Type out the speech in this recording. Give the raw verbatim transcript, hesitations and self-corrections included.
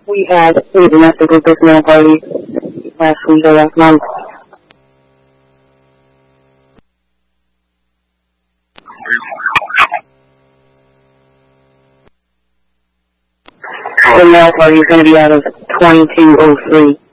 We had a domestic with this mail party last week or last month. The mail party is going to be out of twenty-two oh three.